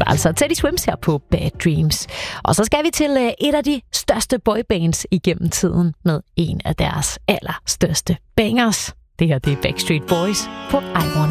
Altså Teddy Swims her på Bad Dreams. Og så skal vi til et af de største boybands igennem tiden med en af deres allerstørste bangers. Det her det er Backstreet Boys på I Want